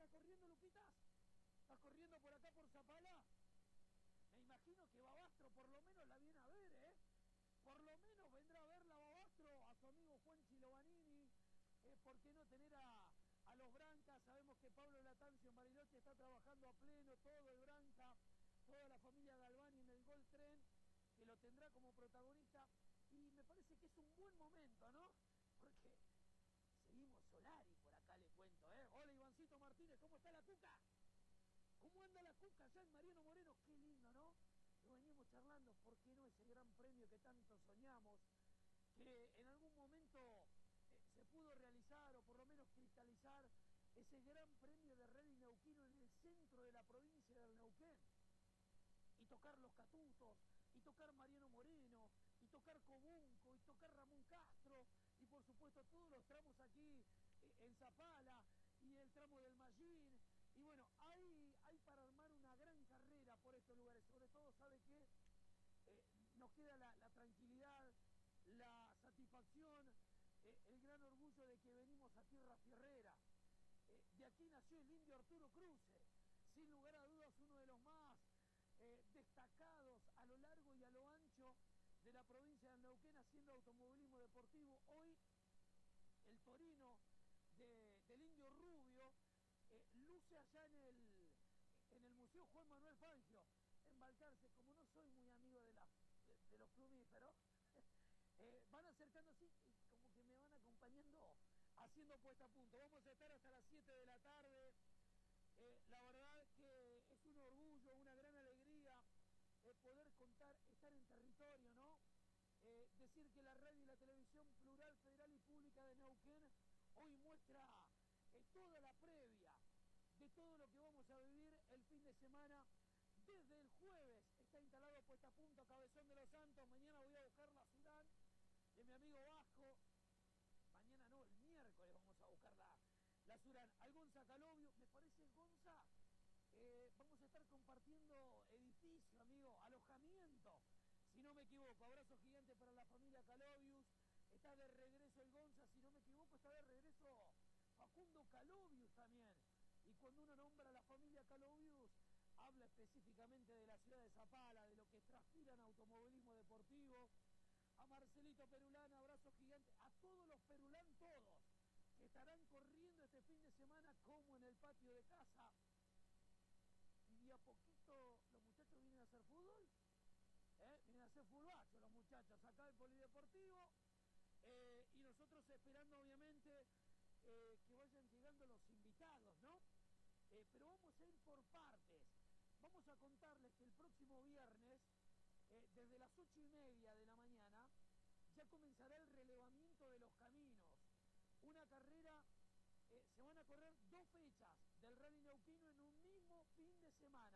¿Estás corriendo, Luquitas? ¿Estás corriendo por acá por Zapala? Me imagino que Babastro por lo menos la viene a ver, ¿eh? Por lo menos vendrá a verla Babastro, a su amigo Juan Chilovanini. ¿Por qué no tener a los Brancas? Sabemos que Pablo Latancio en Bariloche está trabajando a pleno, todo el Branca, toda la familia Galvani en el Gol Tren, que lo tendrá como protagonista. Y me parece que es un buen momento, ¿no? Porque seguimos Solari por acá, le cuento, ¿eh? Hola, Ivancito Martínez, ¿cómo está la Cuca? ¿Cómo anda la Cuca allá en Mariano Moreno? Qué lindo, ¿no? Lo venimos charlando, ¿por qué no ese gran premio que tanto soñamos? Que en algún momento se pudo realizar, o por lo menos cristalizar, ese gran premio de Rally Neuquino en el centro de la provincia del Neuquén. Y tocar Los Catutos, y tocar Mariano Moreno, y tocar Cobunco, y tocar Ramón Castro, y por supuesto todos los tramos aquí en Zapala, y el tramo del Mallín. Y bueno, hay para armar una gran carrera por estos lugares. Sobre todo, ¿sabe qué? Nos queda la tranquilidad, la satisfacción, el gran orgullo de que venimos a tierra fierrera. De aquí nació el indio Arturo Cruce, sin lugar a dudas uno de los más destacados a lo largo y a lo ancho de la provincia de Neuquén haciendo automovilismo deportivo. Hoy el Torino del Indio Rubio luce allá en el Museo Juan Manuel Fangio, en Balcarce. Como no soy muy amigo de los plumíferos, van acercándose y como que me van acompañando haciendo puesta a punto. Vamos a estar hasta las 7 de la tarde. La verdad que es un orgullo, una gran alegría poder estar en territorio, ¿no? Decir que la radio y la televisión plural, federal y pública de Neuquén hoy muestra toda la previa de todo lo que vamos a vivir el fin de semana. Desde el jueves está instalado puesta a punto Cabezón de los Santos. Mañana voy a buscar la Surán de mi amigo Vasco. Mañana no, el miércoles vamos a buscar la Surán. Al Gonza Calovio, me parece Gonza, vamos a estar compartiendo edificio, amigo, alojamiento, si no me equivoco. Abrazo gigante para la familia Calovius. Está de regreso el Gonza, si no me equivoco, está de regreso Facundo Calovius también. Y cuando uno nombra a la familia Calovius, habla específicamente de la ciudad de Zapala, de lo que transpira en automovilismo deportivo. A Marcelito Perulán, abrazo gigante. A todos los Perulán, todos, que estarán corriendo este fin de semana como en el patio de casa. Y de a poquito los muchachos vienen a hacer fútbol. Vienen a hacer fulbacho los muchachos acá en Polideportivo. Y nosotros esperando, obviamente, que vayan llegando los invitados, ¿no? Pero vamos a ir por partes. Vamos a contarles que el próximo viernes, desde las 8:30 de la mañana, ya comenzará el relevamiento de los caminos. Una carrera, se van a correr 2 fechas del Rally Neuquino en un mismo fin de semana.